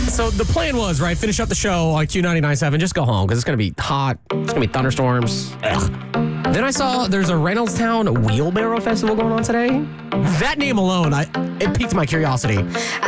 So the plan was, right, finish up the show on Q99.7, just go home because it's going to be hot. It's going to be thunderstorms. Ugh. Then I saw there's a Reynoldstown Wheelbarrow Festival going on today. That name alone, it piqued my curiosity.